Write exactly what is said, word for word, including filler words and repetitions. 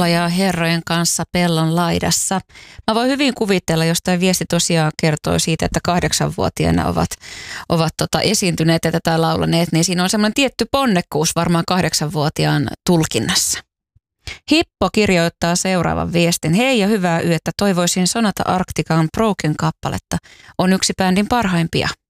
laulajaa herrojen kanssa pellon laidassa. Mä voin hyvin kuvitella, jos tämä viesti tosiaan kertoo siitä, että kahdeksanvuotiaana ovat, ovat tota esiintyneet ja tätä laulaneet, niin siinä on semmoinen tietty ponnekkuus varmaan kahdeksanvuotiaan tulkinnassa. Hippo kirjoittaa seuraavan viestin. Hei ja hyvää yötä. Toivoisin Sonata Arctican Broken kappaletta. On yksi bändin parhaimpia.